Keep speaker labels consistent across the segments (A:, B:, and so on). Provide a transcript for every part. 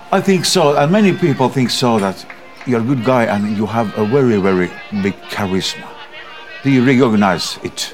A: I think so, and many people think so, that you're a good guy and you have a very, very big charisma. Do you recognize it?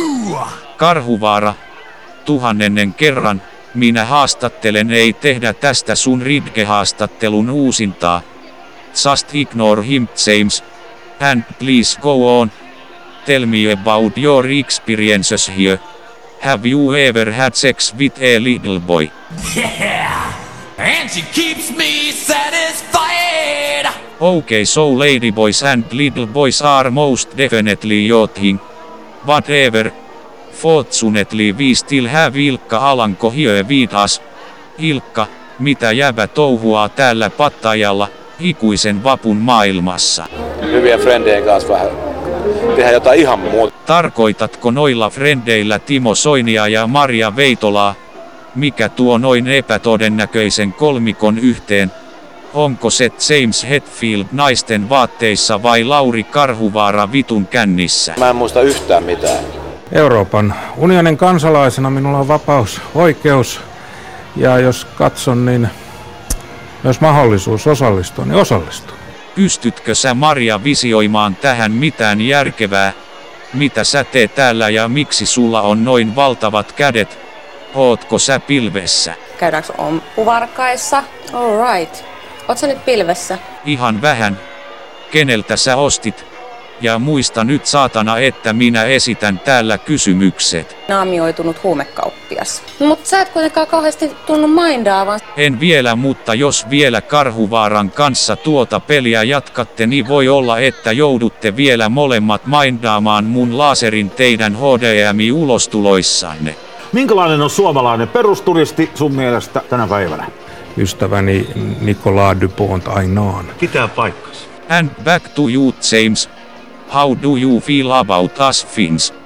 B: Karhuvaara, 1000 kerran, minä haastattelen, ei tehdä tästä sun Ridge-haastattelun uusintaa. Just ignore him, James. And please go on. Tell me about your experiences here. Have you ever had sex with a little boy?
C: Yeah, and she keeps me satisfied.
B: Okay, so ladyboys and little boys are most definitely your thing. Whatever. Fortunately we still have Ilkka Alanko here with us. Ilkka, mitä jäbä touhuaa täällä Pattajalla, ikuisen vapun maailmassa?
D: Hyvien frendien kanssa vähän tehdä jotain ihan muuta.
B: Tarkoitatko noilla frendeillä Timo Soinia ja Maria Veitolaa? Mikä tuo noin epätodennäköisen kolmikon yhteen? Onko se James Hetfield naisten vaatteissa vai Lauri Karhuvaara vitun kännissä?
D: Mä en muista yhtään mitään.
E: Euroopan unionin kansalaisena minulla on vapaus, oikeus ja jos katson, niin myös mahdollisuus osallistua, niin osallistua.
B: Pystytkö sä Maria visioimaan tähän mitään järkevää? Mitä sä teet täällä ja miksi sulla on noin valtavat kädet? Ootko sä pilvessä?
F: Käydäänkö ompuvarkaissa? Alright. Oot sä nyt pilvessä?
B: Ihan vähän. Keneltä sä ostit? Ja muista nyt saatana, että minä esitän täällä kysymykset.
F: Naamioitunut huumekauppias. Mut sä et kuitenkaan kauheasti tunnu mindaavan.
B: En vielä, mutta jos vielä Karhuvaaran kanssa tuota peliä jatkatte, niin voi olla, että joudutte vielä molemmat mindaamaan mun laserin teidän HDMI-ulostuloissanne.
A: Minkälainen on suomalainen perusturisti sun mielestä tänä päivänä?
E: Ystäväni Nicolas Dupont Ainaan.
A: Pitää paikkansa.
B: And back to you, James. How do you feel about us Finns?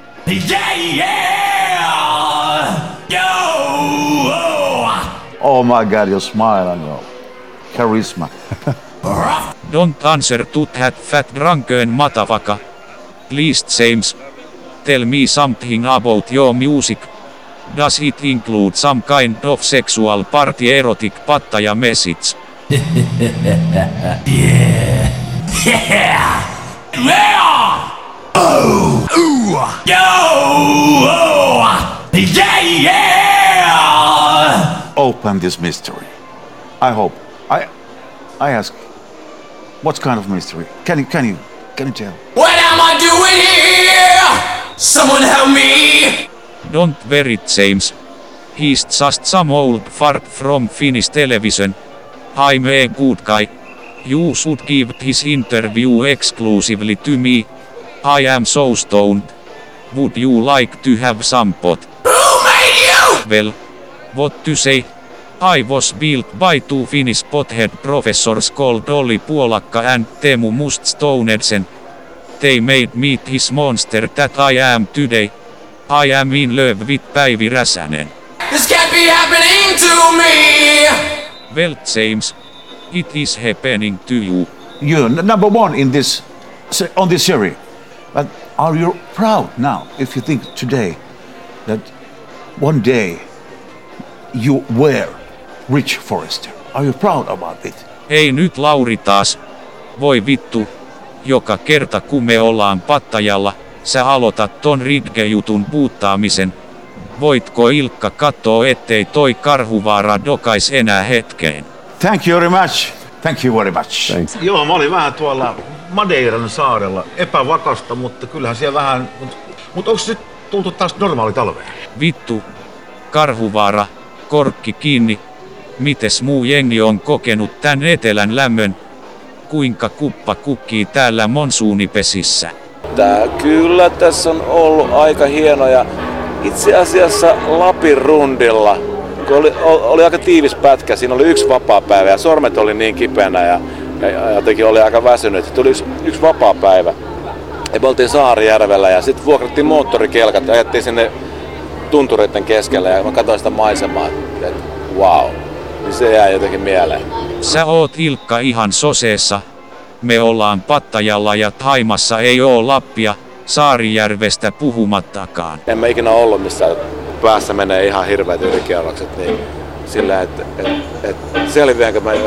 C: Yeah! Yo!
A: Oh my God, your smile and your charisma.
B: Don't answer to that fat drunken motherfucker. Please, James. Tell me something about your music. Does it include some kind of sexual party erotic pattaja message?
C: Yeah! Oh! Ooh! Yo! Yeah!
A: Open this mystery. I hope. I ask, what kind of mystery? Can you tell?
C: What am I doing here? Someone help me!
B: Don't worry, James. He's just some old fart from Finnish television. I'm a good guy. You should give his interview exclusively to me. I am so stoned. Would you like to have some pot?
C: Who made you?
B: Well, what to say? I was built by two Finnish pothead professors called Olli Puolakka and Teemu Muststonedsen. They made me this monster that I am today. I am in love with Päivi Räsänen.
C: This can't be happening to me!
B: Well, James, it is happening to you.
A: You're number one in this on this series. But are you proud now if you think today that one day you were Rich Forrester? Are you proud about it?
B: Ei nyt Lauri taas. Voi vittu. Joka kerta kun me ollaan Pattajalla, sä aloitat ton Ridge-jutun puuttaamisen. Voitko Ilkka kattoo, ettei toi Karhuvaara dokais enää hetkeen?
A: Thank you very much. Thank you very much.
E: Thanks.
A: Joo, mä olin vähän tuolla Madeiran saarella. Epävakasta, mutta kyllähän siellä vähän... Mutta onko se nyt tuntuu taas normaali talvea?
B: Vittu. Karhuvaara, korkki kiinni. Mites muu jengi on kokenut tän etelän lämmön? Kuinka kuppa kukkii täällä monsuunipesissä?
D: Kyllä tässä on ollut aika hienoja. Itse asiassa Lapin rundilla, kun oli aika tiivis pätkä, siinä oli yksi vapaapäivä ja sormet oli niin kipeänä ja jotenkin oli aika väsynyt. Tuli yksi vapaapäivä ja me oltiin Saarijärvellä ja sitten vuokrattiin moottorikelkat ja ajettiin sinne tuntureiden keskellä ja mä katsoin sitä maisemaa, että wow, niin se jää jotenkin mieleen.
B: Sä oot Ilkka ihan soseessa. Me ollaan Pattajalla ja Thaimassa ei oo Lappia, Saarijärvestä puhumattakaan.
D: En mä ikinä ollut missään päässä menee ihan hirveät ylikierrokset, niin sillä että selviäänkö mä